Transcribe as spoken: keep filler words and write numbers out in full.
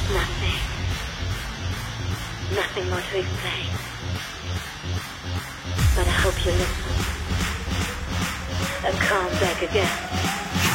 Nothing. Nothing more to explain. But I hope you listen and come back again.